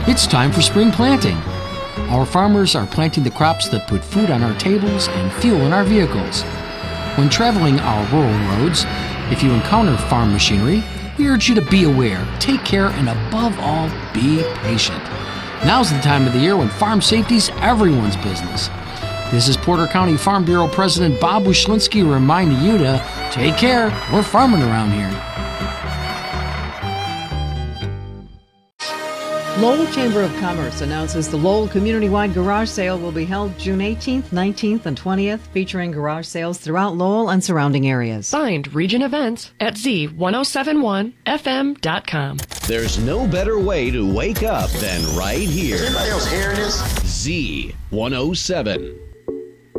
It's time for spring planting. Our farmers are planting the crops that put food on our tables and fuel in our vehicles. When traveling our rural roads, if you encounter farm machinery, we urge you to be aware, take care, and above all, be patient. Now's the time of the year when farm safety's everyone's business. This is Porter County Farm Bureau President Bob Wyszynski reminding you to take care. We're farming around here. Lowell Chamber of Commerce announces the Lowell Community-Wide Garage Sale will be held June 18th, 19th, and 20th, featuring garage sales throughout Lowell and surrounding areas. Find Region Events at z1071fm.com. There's no better way to wake up than right here. Is anybody else hearing this? Z107.